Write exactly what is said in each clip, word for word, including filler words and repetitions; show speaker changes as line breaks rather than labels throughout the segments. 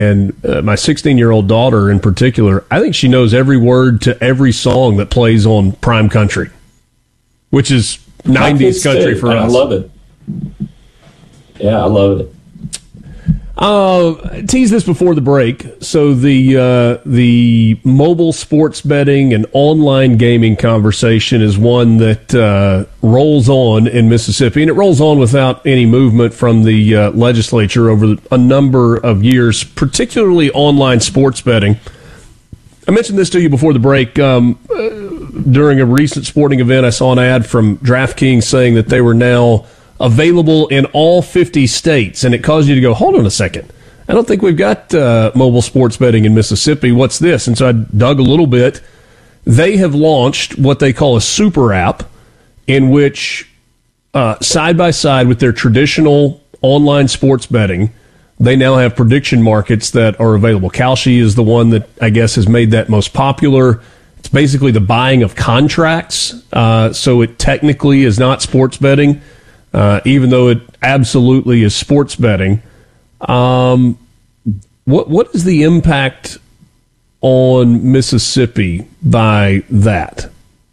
And uh, my sixteen-year-old daughter in particular, I think she knows every word to every song that plays on Prime Country, which is nineties country for us.
I love it. Yeah, I love it.
Uh, tease this before the break. So the uh, the mobile sports betting and online gaming conversation is one that uh, rolls on in Mississippi, and it rolls on without any movement from the uh, legislature over a number of years, particularly online sports betting. I mentioned this to you before the break. Um, uh, during a recent sporting event, I saw an ad from DraftKings saying that they were now available in all fifty states, and it caused you to go, hold on a second. I don't think we've got uh, mobile sports betting in Mississippi. What's this? And so I dug a little bit. They have launched what they call a super app in which, uh, side by side with their traditional online sports betting, they now have prediction markets that are available. Kalshi is the one that I guess has made that most popular. It's basically the buying of contracts, uh, so it technically is not sports betting. Uh, even though it absolutely is sports betting. Um, what what is the impact on Mississippi by that?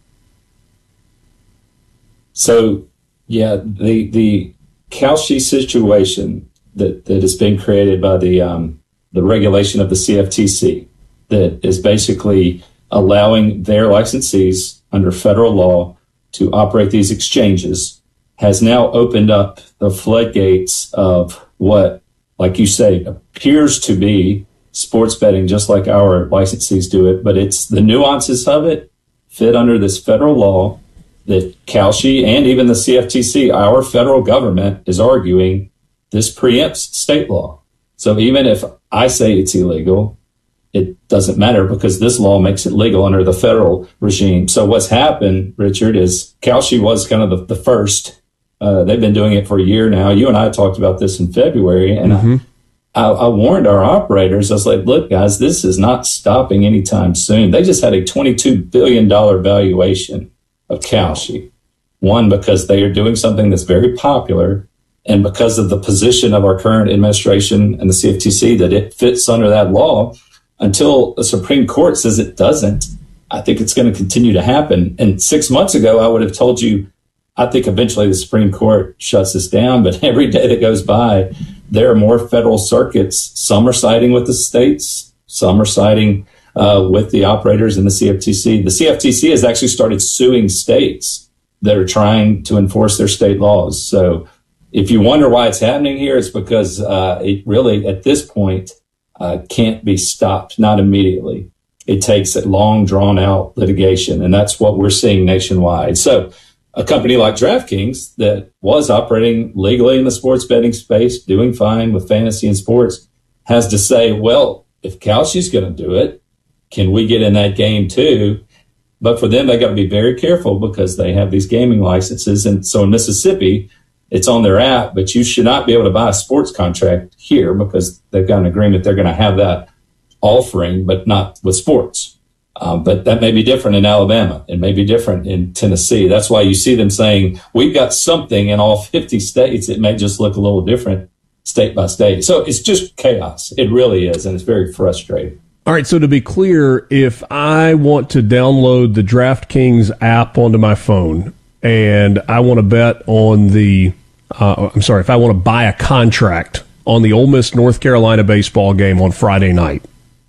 So, yeah, the the Kalshi situation that, that has been created by the um, the regulation of the C F T C that is basically allowing their licensees under federal law to operate these exchanges has now opened up the floodgates of what, like you say, appears to be sports betting, just like our licensees do it. But it's the nuances of it fit under this federal law that Kalshi and even the C F T C, our federal government, is arguing this preempts state law. So even if I say it's illegal, it doesn't matter because this law makes it legal under the federal regime. So what's happened, Richard, is Kalshi was kind of the, the first. Uh, they've been doing it for a year now. You and I talked about this in February, and mm-hmm. I, I, I warned our operators. I was like, look, guys, this is not stopping anytime soon. They just had a twenty-two billion dollars valuation of Kalshi. One, because they are doing something that's very popular, and because of the position of our current administration and the C F T C that it fits under that law. Until the Supreme Court says it doesn't, I think it's going to continue to happen. And six months ago, I would have told you, I think eventually the Supreme Court shuts this down, but every day that goes by, there are more federal circuits. Some are siding with the states. Some are siding uh, with the operators in the C F T C. The C F T C has actually started suing states that are trying to enforce their state laws. So if you wonder why it's happening here, it's because uh, it really, at this point, uh, can't be stopped, not immediately. It takes a long, drawn-out litigation, and that's what we're seeing nationwide. So a company like DraftKings that was operating legally in the sports betting space, doing fine with fantasy and sports, has to say, well, if Kalshi's going to do it, can we get in that game too? But for them, they got to be very careful because they have these gaming licenses. And so in Mississippi, it's on their app, but you should not be able to buy a sports contract here because they've got an agreement. They're going to have that offering, but not with sports. Um, but that may be different in Alabama. It may be different in Tennessee. That's why you see them saying, we've got something in all fifty states. It may just look a little different state by state. So it's just chaos. It really is. And it's very frustrating.
All right. So to be clear, if I want to download the DraftKings app onto my phone and I want to bet on the, uh, I'm sorry, if I want to buy a contract on the Ole Miss North Carolina baseball game on Friday night,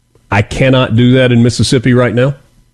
I cannot do that in Mississippi right now?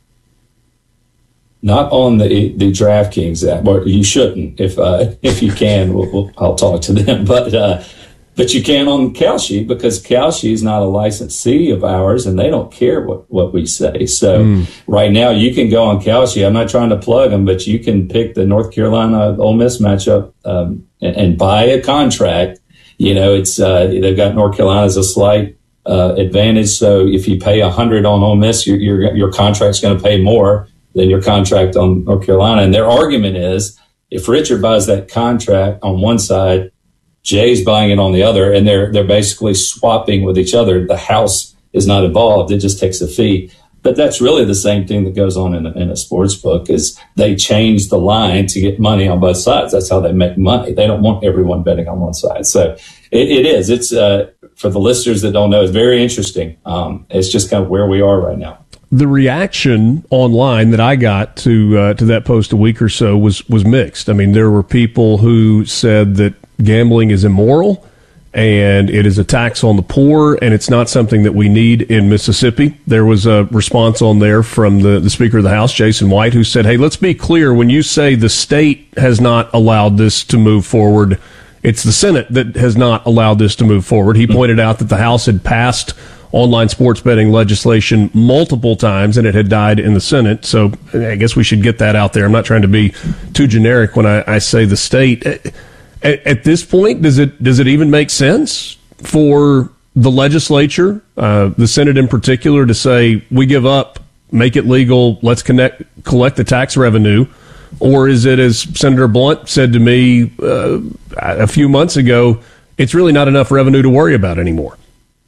Not on the the DraftKings app, or you shouldn't. If uh, if you can, we'll, we'll, I'll talk to them. But uh, but you can on Kalshi because Kalshi is not a licensee of ours, and they don't care what, what we say. So mm. right now, you can go on Kalshi. I'm not trying to plug them, but you can pick the North Carolina Ole Miss matchup um, and, and buy a contract. You know, it's uh, they've got North Carolina as a slight Uh, advantage. So if you pay a hundred on Ole Miss, your your, your contract's going to pay more than your contract on North Carolina. And their argument is, if Richard buys that contract on one side, Jay's buying it on the other, and they're they're basically swapping with each other. The house is not involved; it just takes a fee. But that's really the same thing that goes on in a, in a sports book. Is they change the line to get money on both sides. That's how they make money. They don't want everyone betting on one side. So it, it is. It's uh, for the listeners that don't know, it's very interesting. Um, it's just kind of where we are right now.
The reaction online that I got to uh, to that post a week or so was was mixed. I mean, there were people who said that gambling is immoral and it is a tax on the poor, and it's not something that we need in Mississippi. There was a response on there from the, the Speaker of the House, Jason White, who said, hey, let's be clear. When you say the state has not allowed this to move forward, it's the Senate that has not allowed this to move forward. He pointed out that the House had passed online sports betting legislation multiple times, and it had died in the Senate. So I guess we should get that out there. I'm not trying to be too generic when I, I say the state. At, at this point, does it does it even make sense for the legislature, uh, the Senate in particular, to say we give up, make it legal, let's connect, collect the tax revenue? Or is it, as Senator Blunt said to me uh, a few months ago, it's really not enough revenue to worry about anymore?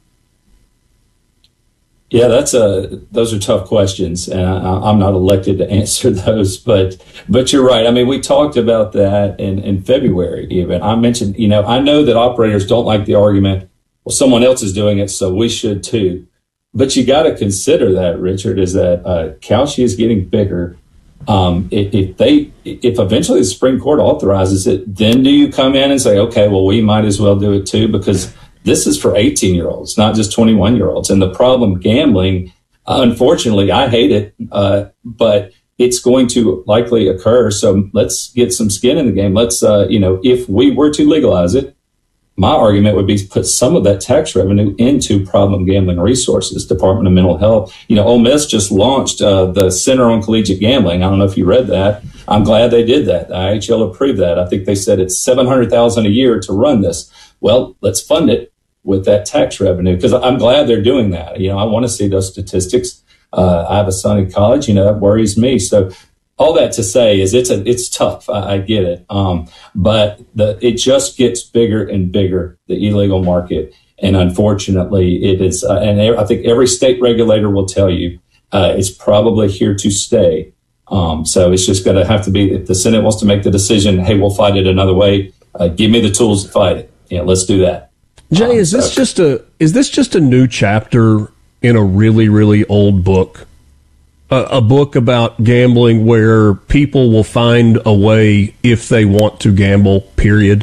Yeah, that's a those are tough questions, and I, I'm not elected to answer those. But but you're right. I mean, we talked about that in, in February. Even I mentioned, you know, I know that operators don't like the argument, well, someone else is doing it, so we should too. But you got to consider that, Richard, is that uh, Kalshi is getting bigger. Um, if, if they, if eventually the Supreme Court authorizes it, then do you come in and say, okay, well, we might as well do it too, because this is for eighteen year olds, not just twenty-one year olds. And the problem gambling, unfortunately, I hate it, uh, but it's going to likely occur. So let's get some skin in the game. Let's, uh, you know, if we were to legalize it, my argument would be to put some of that tax revenue into problem gambling resources, Department of Mental Health. You know, Ole Miss just launched uh, the Center on Collegiate Gambling. I don't know if you read that. I'm glad they did that. The I H L approved that. I think they said it's seven hundred thousand dollars a year to run this. Well, let's fund it with that tax revenue, because I'm glad they're doing that. You know, I want to see those statistics. Uh, I have a son in college, you know, that worries me. So all that to say is it's a, it's tough. I, I get it. Um, but the, it just gets bigger and bigger, the illegal market. And unfortunately it is, uh, and I think every state regulator will tell you, uh, it's probably here to stay. Um, so it's just going to have to be, if the Senate wants to make the decision, hey, we'll fight it another way. Uh, give me the tools to fight it. Yeah, let's do that.
Jay,
um,
is this
so.
just a, is this just a new chapter in a really, really old book? A, a book about gambling where people will find a way if they want to gamble, period?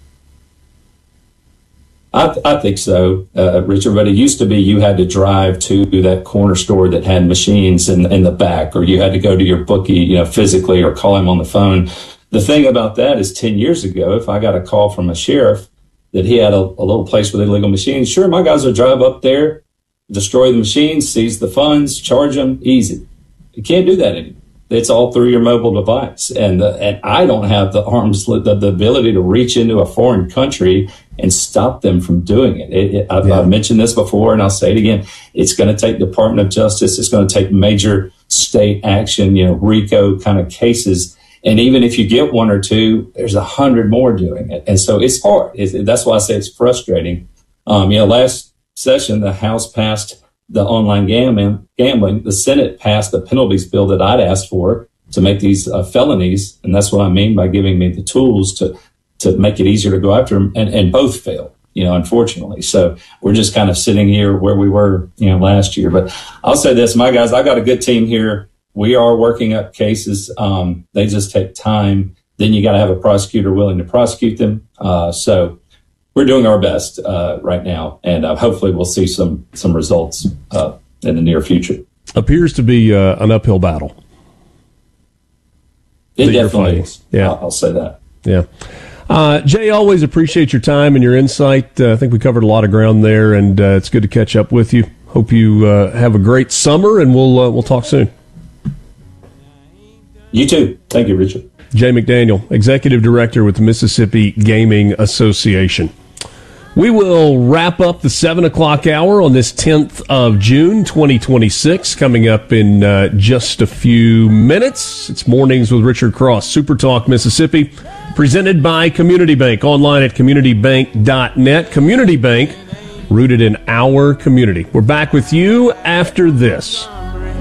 I, th- I think so, uh, Richard, but it used to be you had to drive to that corner store that had machines in, in the back, or you had to go to your bookie, you know, physically, or call him on the phone. The thing about that is ten years ago, if I got a call from a sheriff that he had a, a little place with illegal machines, sure, my guys would drive up there, destroy the machines, seize the funds, charge them, easy. You can't do that anymore. It's all through your mobile device. And uh, and I don't have the arms, the, the ability to reach into a foreign country and stop them from doing it. it, it I've, yeah. I've mentioned this before, and I'll say it again. It's going to take Department of Justice. It's going to take major state action, you know, RICO kind of cases. And even if you get one or two, there's a hundred more doing it. And so it's hard. It's, that's why I say it's frustrating. Um, you know, last session, the House passed the online gambling, gambling. The Senate passed the penalties bill that I'd asked for to make these uh, felonies. And that's what I mean by giving me the tools to, to make it easier to go after them. And, and both failed, you know, unfortunately. So we're just kind of sitting here where we were, you know, last year. But I'll say this, my guys, I got a good team here. We are working up cases. Um, they just take time. Then you got to have a prosecutor willing to prosecute them. Uh, so we're doing our best uh, right now, and uh, hopefully we'll see some some results uh, in the near future.
Appears to be uh, an uphill battle.
It definitely is. Yeah, I'll, I'll say that.
Yeah. Uh, Jay, always appreciate your time and your insight. Uh, I think we covered a lot of ground there, and uh, it's good to catch up with you. Hope you uh, have a great summer, and we'll uh, we'll talk soon.
You too. Thank you, Richard.
Jay McDaniel, Executive Director with the Mississippi Gaming Association. We will wrap up the seven o'clock hour on this tenth of June, twenty twenty-six, coming up in uh, just a few minutes. It's Mornings with Richard Cross, Super Talk Mississippi, presented by Community Bank, online at community bank dot net. Community Bank, rooted in our community. We're back with you after this.